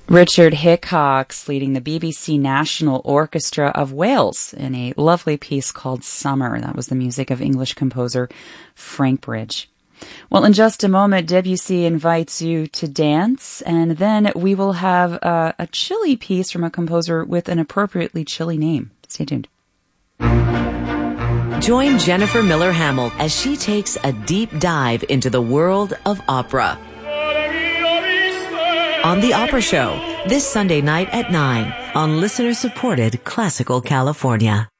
Richard Hickox leading the BBC National Orchestra of Wales in a lovely piece called Summer. That was the music of English composer Frank Bridge. Well, in just a moment, Debussy invites you to dance, and then we will have a chilly piece from a composer with an appropriately chilly name. Stay tuned. Join Jennifer Miller Hamill as she takes a deep dive into the world of opera on The Opera Show this Sunday night at 9 on listener-supported Classical California.